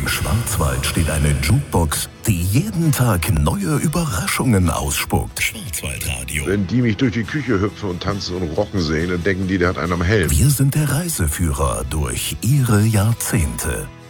Im Schwarzwald steht eine Jukebox, die jeden Tag neue Überraschungen ausspuckt. Schwarzwaldradio. Wenn die mich durch die Küche hüpfen und tanzen und rocken sehen, dann denken die, der hat einen am Helm. Wir sind der Reiseführer durch ihre Jahrzehnte.